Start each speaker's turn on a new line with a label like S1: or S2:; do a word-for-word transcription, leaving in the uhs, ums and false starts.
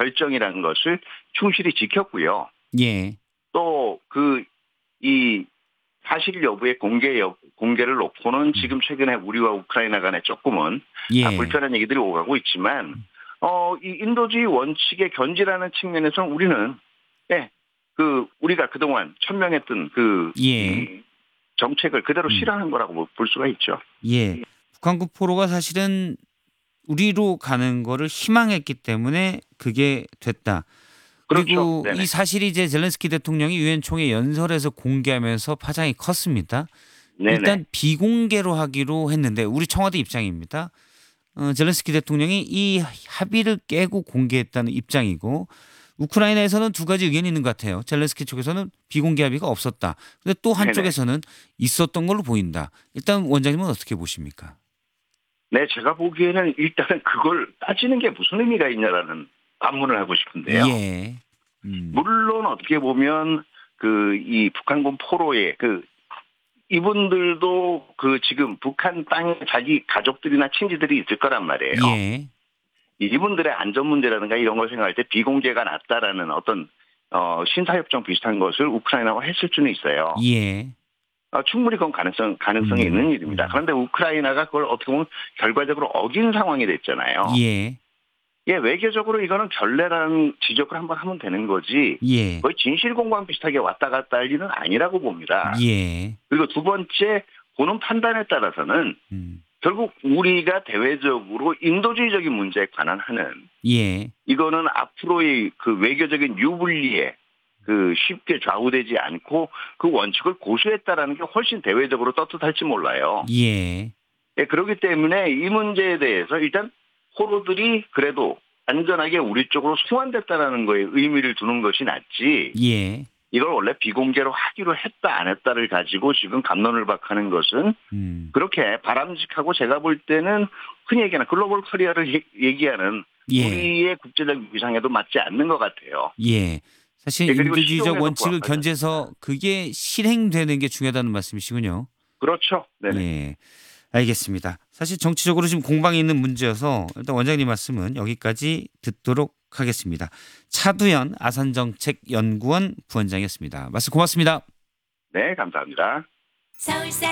S1: 결정이라는 것을 충실히 지켰고요.
S2: 예.
S1: 또 그 이 사실 여부의 공개 여, 공개를 놓고는 지금 최근에 우리와 우크라이나 간에 조금은 아,
S2: 예.
S1: 불편한 얘기들이 오가고 있지만 어, 이 인도주의 원칙에 견지라는 측면에서 우리는 예, 그 우리가 그동안 천명했던 그
S2: 예.
S1: 이 정책을 그대로
S2: 음.
S1: 실현한 거라고 볼 수가 있죠.
S2: 예. 북한군 포로가 사실은 우리로 가는 거를 희망했기 때문에 그게 됐다.
S1: 그렇죠.
S2: 그리고
S1: 네네.
S2: 이 사실이 이제 젤렌스키 대통령이 유엔 총회 연설에서 공개하면서 파장이 컸습니다.
S1: 네네.
S2: 일단 비공개로 하기로 했는데 우리 청와대 입장입니다. 어, 젤렌스키 대통령이 이 합의를 깨고 공개했다는 입장이고 우크라이나에서는 두 가지 의견이 있는 것 같아요. 젤렌스키 쪽에서는 비공개 합의가 없었다. 근데 또
S1: 네네.
S2: 한쪽에서는 있었던 걸로 보인다. 일단 원장님은 어떻게 보십니까?
S1: 네, 제가 보기에는 일단은 그걸 따지는 게 무슨 의미가 있냐라는 반문을 하고 싶은데요.
S2: 예. 음.
S1: 물론 어떻게 보면 그 이 북한군 포로의 그 이분들도 그 지금 북한 땅에 자기 가족들이나 친지들이 있을 거란 말이에요.
S2: 예.
S1: 이분들의 안전 문제라든가 이런 걸 생각할 때 비공개가 낫다라는 어떤 어, 신사협정 비슷한 것을 우크라이나가 했을 수는 있어요.
S2: 예.
S1: 어, 충분히 그건 가능성, 가능성이
S2: 음.
S1: 있는 일입니다.
S2: 음.
S1: 그런데 우크라이나가 그걸 어떻게 보면 결과적으로 어긴 상황이 됐잖아요.
S2: 예.
S1: 예, 외교적으로 이거는 결례라는 지적을 한번 하면 되는 거지
S2: 예.
S1: 거의 진실공방 비슷하게 왔다 갔다 할 일은 아니라고 봅니다.
S2: 예.
S1: 그리고 두 번째 보는 판단에 따라서는
S2: 음.
S1: 결국 우리가 대외적으로 인도주의적인 문제에 관한 하는
S2: 예.
S1: 이거는 앞으로의 그 외교적인 유불리에 그 쉽게 좌우되지 않고 그 원칙을 고수했다라는 게 훨씬 대외적으로 떳떳할지 몰라요.
S2: 예.
S1: 예, 그렇기 때문에 이 문제에 대해서 일단 포로들이 그래도 안전하게 우리 쪽으로 송환됐다라는 거에 의미를 두는 것이 낫지.
S2: 예.
S1: 이걸 원래 비공개로 하기로 했다 안 했다를 가지고 지금 갑론을 박하는 것은
S2: 음.
S1: 그렇게 바람직하고 제가 볼 때는 흔히 얘기하는 글로벌 커리어를 얘기하는
S2: 예.
S1: 우리의 국제적 위상에도 맞지 않는 것 같아요.
S2: 예. 사실
S1: 예, 그리고
S2: 인도주의적
S1: 실용에도
S2: 원칙을
S1: 부합하지
S2: 견제해서
S1: 않습니다.
S2: 그게 실행되는 게 중요하다는 말씀이시군요.
S1: 그렇죠. 네네.
S2: 예. 알겠습니다. 사실 정치적으로 지금 공방이 있는 문제여서 일단 원장님 말씀은 여기까지 듣도록 하겠습니다. 차두현 아산정책연구원 부원장이었습니다. 말씀 고맙습니다.
S1: 네, 감사합니다.
S3: 서울사